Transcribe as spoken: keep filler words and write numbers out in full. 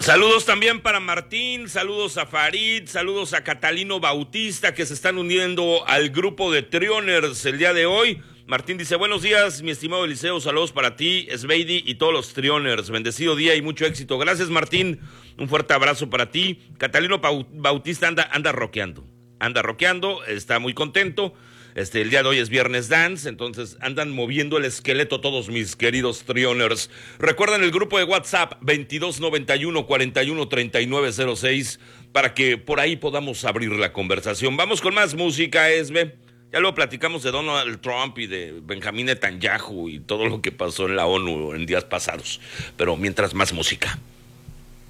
Saludos también para Martín, saludos a Farid, saludos a Catalino Bautista que se están uniendo al grupo de Trioners el día de hoy. Martín dice, buenos días, mi estimado Eliseo, saludos para ti, Sveidi y todos los Trioners. Bendecido día y mucho éxito. Gracias, Martín, un fuerte abrazo para ti. Catalino Bautista anda, anda rockeando, anda rockeando, está muy contento. Este, el día de hoy es Viernes Dance, entonces andan moviendo el esqueleto todos mis queridos Trioners. Recuerden el grupo de WhatsApp veintidós noventa y uno cuarenta y uno treinta y nueve cero seis para que por ahí podamos abrir la conversación. Vamos con más música, Esbe. Ya luego platicamos de Donald Trump y de Benjamín Netanyahu y todo lo que pasó en la ONU en días pasados. Pero mientras, más música.